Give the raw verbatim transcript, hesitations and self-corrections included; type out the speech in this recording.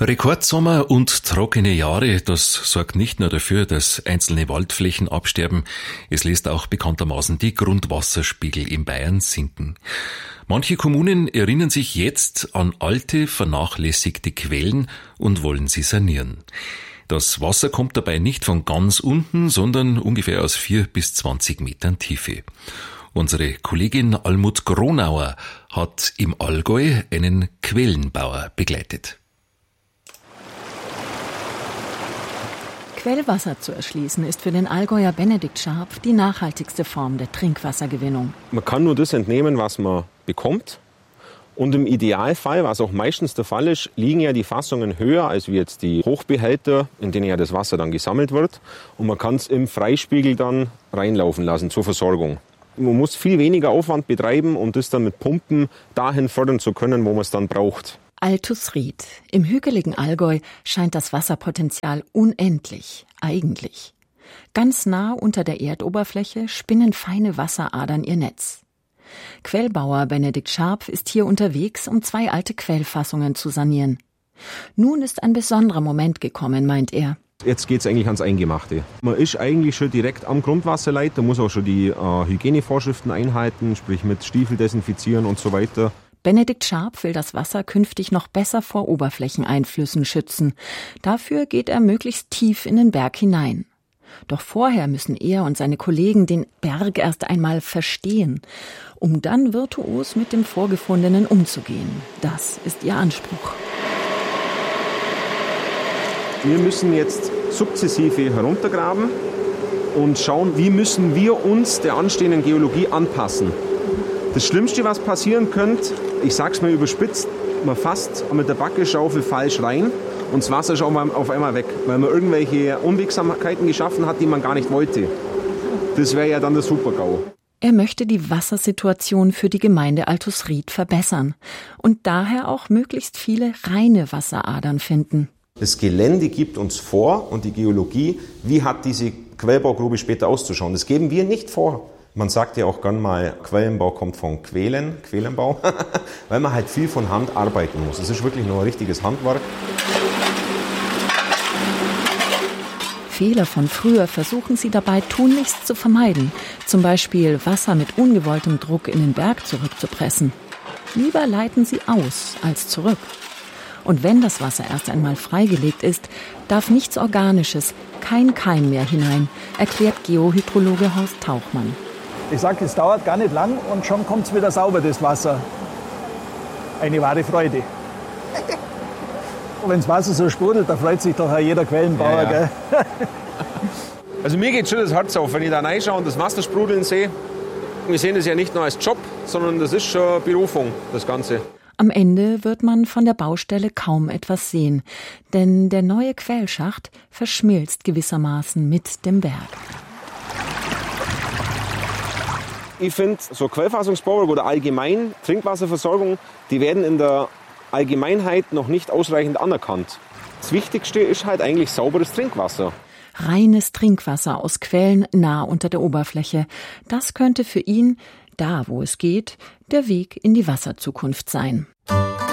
Rekordsommer und trockene Jahre, das sorgt nicht nur dafür, dass einzelne Waldflächen absterben, es lässt auch bekanntermaßen die Grundwasserspiegel in Bayern sinken. Manche Kommunen erinnern sich jetzt an alte, vernachlässigte Quellen und wollen sie sanieren. Das Wasser kommt dabei nicht von ganz unten, sondern ungefähr aus vier bis zwanzig Metern Tiefe. Unsere Kollegin Almut Gronauer hat im Allgäu einen Quellenbauer begleitet. Quellwasser zu erschließen ist für den Allgäuer Benedikt Scharpf die nachhaltigste Form der Trinkwassergewinnung. Man kann nur das entnehmen, was man bekommt. Und im Idealfall, was auch meistens der Fall ist, liegen ja die Fassungen höher als wie jetzt die Hochbehälter, in denen ja das Wasser dann gesammelt wird. Und man kann es im Freispiegel dann reinlaufen lassen zur Versorgung. Man muss viel weniger Aufwand betreiben, um das dann mit Pumpen dahin fördern zu können, wo man es dann braucht. Altusried. Im hügeligen Allgäu scheint das Wasserpotenzial unendlich, eigentlich. Ganz nah unter der Erdoberfläche spinnen feine Wasseradern ihr Netz. Quellbauer Benedikt Scharpf ist hier unterwegs, um zwei alte Quellfassungen zu sanieren. Nun ist ein besonderer Moment gekommen, meint er. Jetzt geht es eigentlich ans Eingemachte. Man ist eigentlich schon direkt am Grundwasserleit, da muss auch schon die äh, Hygienevorschriften einhalten, sprich mit Stiefel desinfizieren und so weiter. Benedikt Scharpf will das Wasser künftig noch besser vor Oberflächeneinflüssen schützen. Dafür geht er möglichst tief in den Berg hinein. Doch vorher müssen er und seine Kollegen den Berg erst einmal verstehen, um dann virtuos mit dem Vorgefundenen umzugehen. Das ist ihr Anspruch. Wir müssen jetzt sukzessive heruntergraben und schauen, wie müssen wir uns der anstehenden Geologie anpassen. Das Schlimmste, was passieren könnte, ich sag's mal überspitzt, man fasst mit der Backeschaufel falsch rein und das Wasser ist auf einmal weg, weil man irgendwelche Unwegsamkeiten geschaffen hat, die man gar nicht wollte. Das wäre ja dann der Super-GAU. Er möchte die Wassersituation für die Gemeinde Altusried verbessern und daher auch möglichst viele reine Wasseradern finden. Das Gelände gibt uns vor und die Geologie, wie hat diese Quellbaugrube später auszuschauen. Das geben wir nicht vor. Man sagt ja auch gern mal, Quellenbau kommt von Quälen, Quellenbau, weil man halt viel von Hand arbeiten muss. Es ist wirklich nur ein richtiges Handwerk. Fehler von früher versuchen sie dabei tunlichst zu vermeiden. Zum Beispiel Wasser mit ungewolltem Druck in den Berg zurückzupressen. Lieber leiten sie aus als zurück. Und wenn das Wasser erst einmal freigelegt ist, darf nichts Organisches, kein Keim mehr hinein, erklärt Geohydrologe Horst Tauchmann. Ich sage, es dauert gar nicht lang und schon kommt es wieder sauber, das Wasser. Eine wahre Freude. Wenn das Wasser so sprudelt, da freut sich doch auch jeder Quellenbauer. Ja, ja. Gell? Also mir geht schon das Herz auf, wenn ich da reinschaue und das Wasser sprudeln sehe. Wir sehen das ja nicht nur als Job, sondern das ist schon Berufung, das Ganze. Am Ende wird man von der Baustelle kaum etwas sehen, denn der neue Quellschacht verschmilzt gewissermaßen mit dem Berg. Ich finde, so Quellfassungsbauwerk oder allgemein Trinkwasserversorgung, die werden in der Allgemeinheit noch nicht ausreichend anerkannt. Das Wichtigste ist halt eigentlich sauberes Trinkwasser. Reines Trinkwasser aus Quellen nah unter der Oberfläche. Das könnte für ihn, da wo es geht, der Weg in die Wasserzukunft sein.